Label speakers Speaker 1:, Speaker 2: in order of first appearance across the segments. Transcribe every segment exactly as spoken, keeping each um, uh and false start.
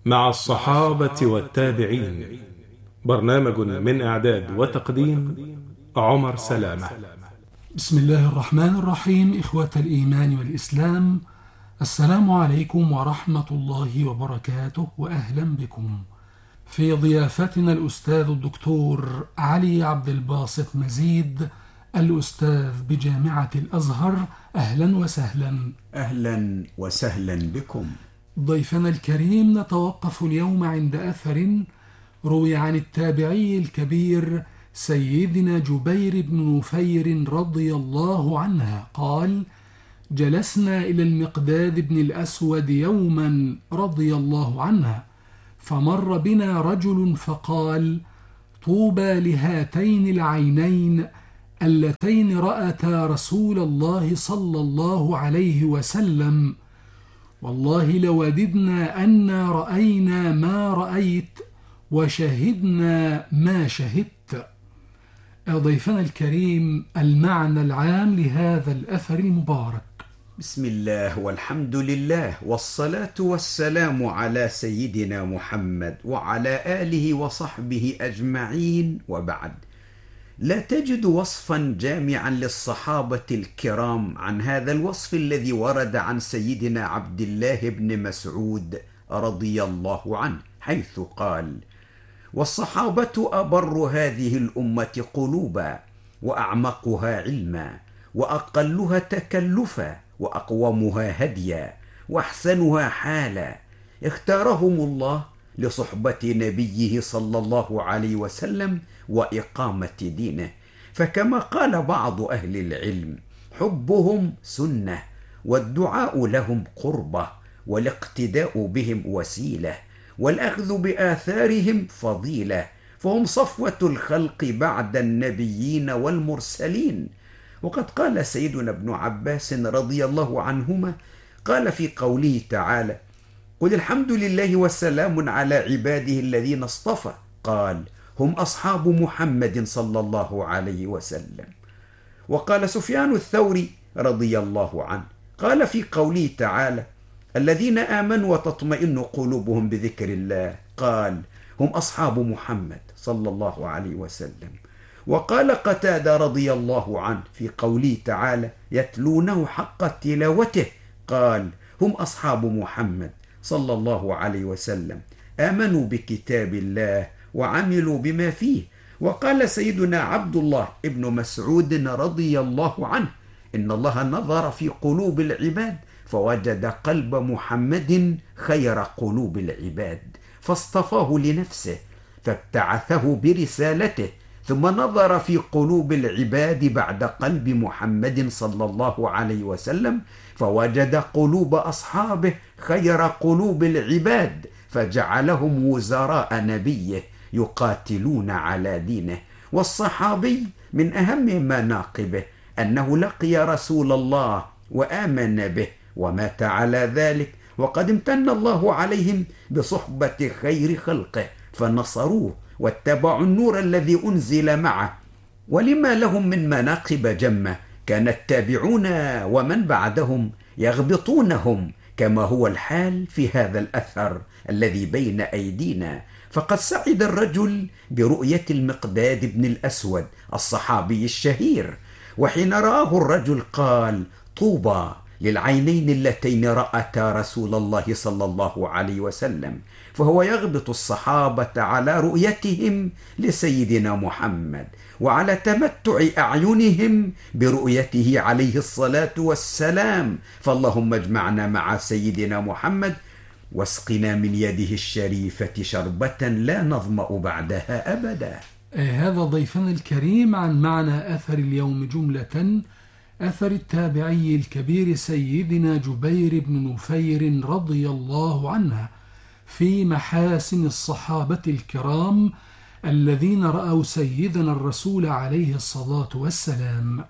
Speaker 1: مع الصحابة والتابعين. برنامج من إعداد وتقديم عمر سلامة.
Speaker 2: بسم الله الرحمن الرحيم. إخوة الإيمان والإسلام، السلام عليكم ورحمة الله وبركاته، وأهلا بكم في ضيافتنا الأستاذ الدكتور علي عبد الباسط مزيد، الأستاذ بجامعة الأزهر. أهلا وسهلا.
Speaker 3: أهلا وسهلا بكم.
Speaker 2: ضيفنا الكريم، نتوقف اليوم عند أثر روي عن التابعي الكبير سيدنا جبير بن نفير رضي الله عنه قال: جلسنا إلى المقداد بن الأسود يوما رضي الله عنه، فمر بنا رجل فقال: طوبى لهاتين العينين اللتين رأتا رسول الله صلى الله عليه وسلم، والله لوددنا أنا رأينا ما رأيت وشهدنا ما شهدت. ضيفنا الكريم، المعنى العام لهذا الأثر المبارك.
Speaker 3: بسم الله والحمد لله والصلاة والسلام على سيدنا محمد وعلى آله وصحبه أجمعين، وبعد. لا تجد وصفا جامعا للصحابة الكرام عن هذا الوصف الذي ورد عن سيدنا عبد الله بن مسعود رضي الله عنه، حيث قال: والصحابة أبر هذه الأمة قلوبا، وأعمقها علما، وأقلها تكلفا، وأقومها هديا، وأحسنها حالا، اختارهم الله لصحبة نبيه صلى الله عليه وسلم وإقامة دينه. فكما قال بعض أهل العلم: حبهم سنة، والدعاء لهم قربة، والاقتداء بهم وسيلة، والأخذ بآثارهم فضيلة، فهم صفوة الخلق بعد النبيين والمرسلين. وقد قال سيدنا ابن عباس رضي الله عنهما، قال في قوله تعالى: قل الحمد لله وسلام على عباده الذين اصطفى، قال: هم أصحاب محمد صلى الله عليه وسلم. وقال سفيان الثوري رضي الله عنه، قال في قوله تعالى: الذين آمنوا وتطمئن قلوبهم بذكر الله، قال: هم أصحاب محمد صلى الله عليه وسلم. وقال قتادة رضي الله عنه في قوله تعالى: يتلونه حق تلاوته، قال: هم أصحاب محمد صلى الله عليه وسلم، آمنوا بكتاب الله وعملوا بما فيه. وقال سيدنا عبد الله ابن مسعود رضي الله عنه: إن الله نظر في قلوب العباد فوجد قلب محمد خير قلوب العباد، فاصطفاه لنفسه فابتعثه برسالته، ثم نظر في قلوب العباد بعد قلب محمد صلى الله عليه وسلم فوجد قلوب أصحابه خير قلوب العباد، فجعلهم وزراء نبيه يقاتلون على دينه. والصحابي من أهم مناقبه أنه لقي رسول الله وآمن به ومات على ذلك، وقد امتن الله عليهم بصحبة خير خلقه فنصروه واتبعوا النور الذي أنزل معه. ولما لهم من مناقب جمة، كان التابعون ومن بعدهم يغبطونهم، كما هو الحال في هذا الأثر الذي بين أيدينا. فقد سعد الرجل برؤية المقداد بن الأسود الصحابي الشهير، وحين رآه الرجل قال: طوبى للعينين اللتين رأتا رسول الله صلى الله عليه وسلم، فهو يغبط الصحابة على رؤيتهم لسيدنا محمد وعلى تمتع أعينهم برؤيته عليه الصلاة والسلام. فاللهم اجمعنا مع سيدنا محمد، واسقنا من يده الشريفة شربة لا نظمأ بعدها أبدا.
Speaker 2: هذا ضيفنا الكريم عن معنى أثر اليوم جملة، أثر التابعي الكبير سيدنا جبير بن نفير رضي الله عنه في محاسن الصحابة الكرام الذين رأوا سيدنا الرسول عليه الصلاة والسلام.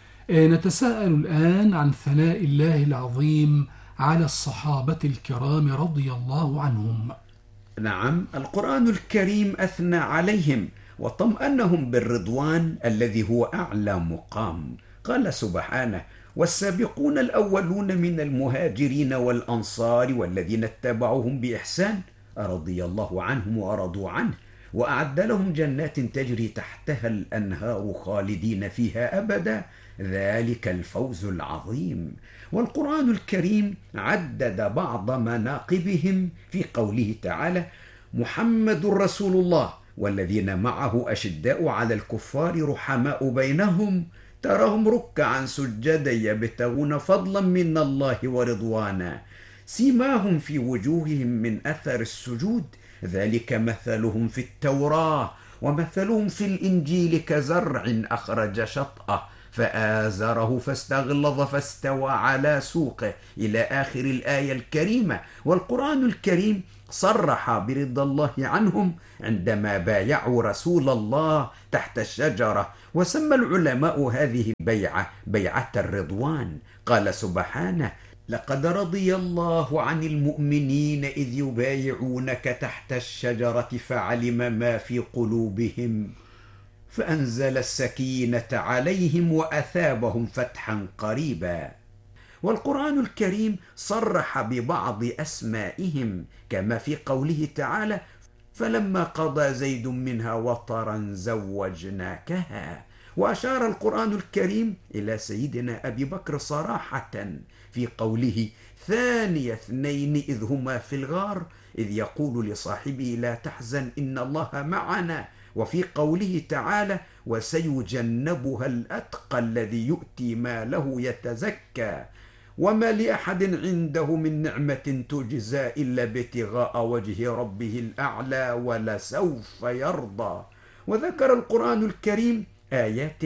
Speaker 2: نتساءل الآن عن ثناء الله العظيم على الصحابة الكرام رضي الله عنهم.
Speaker 3: نعم، القرآن الكريم أثنى عليهم وطمأنهم بالرضوان الذي هو أعلى مقام. قال سبحانه: والسابقون الأولون من المهاجرين والأنصار والذين اتبعوهم بإحسان رضي الله عنهم ورضوا عنه، وأعد لهم جنات تجري تحتها الأنهار خالدين فيها أبدا، ذلك الفوز العظيم. والقرآن الكريم عدد بعض مناقبهم في قوله تعالى: محمد رسول الله والذين معه أشداء على الكفار رحماء بينهم تراهم ركعا سجدا يبتغون فضلا من الله ورضوانا سيماهم في وجوههم من أثر السجود ذلك مثلهم في التوراة ومثلهم في الإنجيل كزرع أخرج شطأه فآزره فاستغلظ فاستوى على سوقه إلى آخر الآية الكريمة. والقرآن الكريم صرح برضا الله عنهم عندما بايعوا رسول الله تحت الشجرة، وسمى العلماء هذه البيعة بيعة الرضوان. قال سبحانه: لقد رضي الله عن المؤمنين إذ يبايعونك تحت الشجرة فعلم ما في قلوبهم فأنزل السكينة عليهم وأثابهم فتحا قريبا. والقرآن الكريم صرح ببعض أسمائهم كما في قوله تعالى: فلما قضى زيد منها وطرا زوجناكها. وأشار القرآن الكريم إلى سيدنا أبي بكر صراحة في قوله: ثاني اثنين إذ هما في الغار إذ يقول لصاحبه لا تحزن إن الله معنا. وفي قوله تعالى: وسيجنبها الأتقى الذي يؤتي ماله يتزكى وما لأحد عنده من نعمة تجزى إلا ابتغاء وجه ربه الأعلى ولسوف يرضى. وذكر القرآن الكريم آيات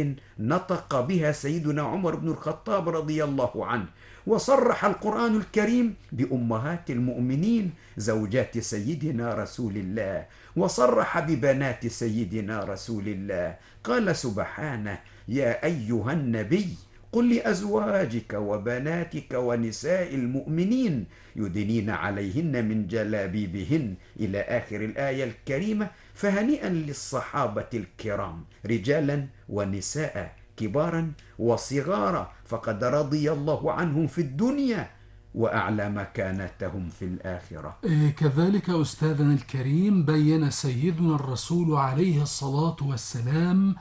Speaker 3: نطق بها سيدنا عمر بن الخطاب رضي الله عنه. وصرح القرآن الكريم بأمهات المؤمنين زوجات سيدنا رسول الله، وصرح ببنات سيدنا رسول الله. قال سبحانه: يا أيها النبي قل لأزواجك وبناتك ونساء المؤمنين يدنين عليهن من جلابيبهن إلى آخر الآية الكريمة. فهنيئا للصحابة الكرام رجالا ونساء كبارا وصغارا، فقد رضي الله عنهم في الدنيا وأعلى مكانتهم في الآخرة.
Speaker 2: كذلك أستاذنا الكريم بين سيدنا الرسول عليه الصلاة والسلام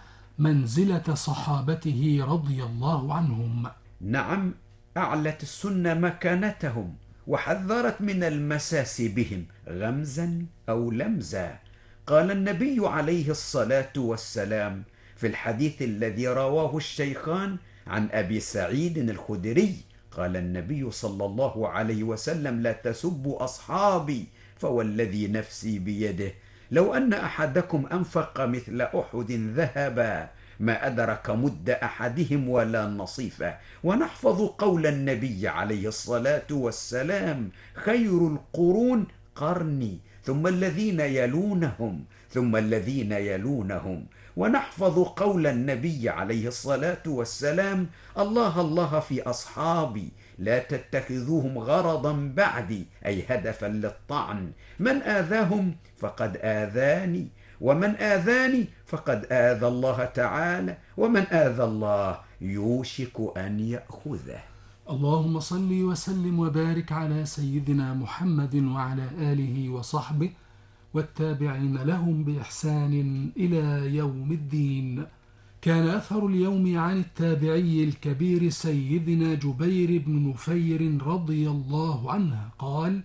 Speaker 2: منزلة صحابته رضي الله عنهم.
Speaker 3: نعم، أعلت السنة مكانتهم وحذرت من المساس بهم غمزا أو لمزا. قال النبي عليه الصلاة والسلام في الحديث الذي رواه الشيخان عن أبي سعيد الخدري: قال النبي صلى الله عليه وسلم: لا تسبوا أصحابي فوالذي نفسي بيده لو أن أحدكم أنفق مثل أحد ذهبا ما أدرك مد أحدهم ولا نصيفه. ونحفظ قول النبي عليه الصلاة والسلام: خير القرون قرني ثم الذين يلونهم ثم الذين يلونهم. ونحفظ قول النبي عليه الصلاة والسلام: الله الله في أصحابي لا تتخذوهم غرضا بعدي، أي هدفا للطعن. من آذاهم فقد آذاني ومن آذاني فقد آذى الله تعالى ومن آذى الله يوشك أن يأخذه.
Speaker 2: اللهم صل وسلم وبارك على سيدنا محمد وعلى آله وصحبه والتابعين لهم بإحسان إلى يوم الدين. كان أثر اليوم عن التابعي الكبير سيدنا جبير بن نفير رضي الله عنه قال: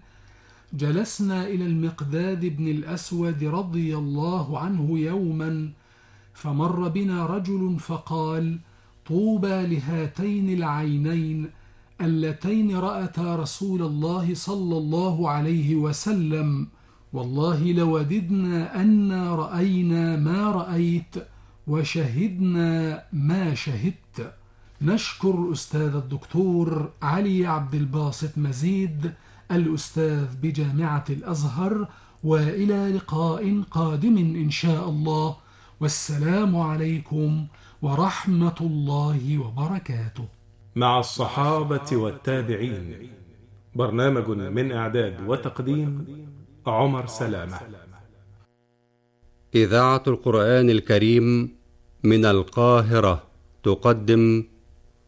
Speaker 2: جلسنا إلى المقداد بن الأسود رضي الله عنه يوما فمر بنا رجل فقال: طوبى لهاتين العينين اللتين رأتا رسول الله صلى الله عليه وسلم، والله لوددنا أنا رأينا ما رأيت وشهدنا ما شهدت. نشكر أستاذ الدكتور علي عبد الباسط مزيد الأستاذ بجامعة الأزهر، وإلى لقاء قادم إن شاء الله، والسلام عليكم ورحمة الله وبركاته.
Speaker 1: مع الصحابة والتابعين، برنامج من إعداد وتقديم عمر سلامة.
Speaker 4: إذاعة القرآن الكريم من القاهرة تقدم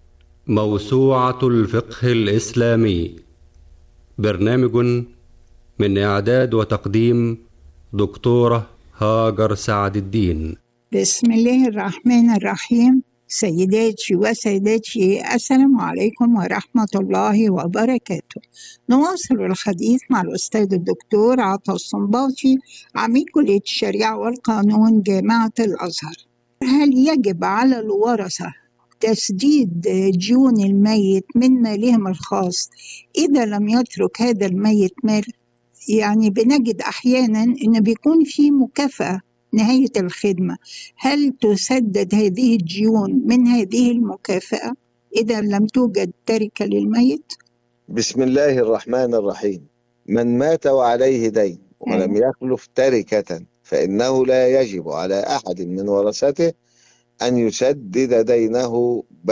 Speaker 4: موسوعة الفقه الإسلامي، برنامج من إعداد وتقديم دكتورة هاجر سعد الدين.
Speaker 5: بسم الله الرحمن الرحيم. سيداتي وسادتي، السلام عليكم ورحمة الله وبركاته. نواصل الحديث مع الأستاذ الدكتور عطا الصنباطي، عميد كلية الشريعة والقانون جامعة الأزهر. هل يجب على الورثة تسديد ديون الميت من مالهم الخاص إذا لم يترك هذا الميت مال؟ يعني بنجد أحيانا إن بيكون في مكافأة نهاية الخدمة، هل تسدد هذه الديون من هذه المكافأة إذا لم توجد تركة للميت؟
Speaker 6: بسم الله الرحمن الرحيم. من مات وعليه دين ولم يخلف تركة فإنه لا يجب على أحد من ورثته أن يسدد دينه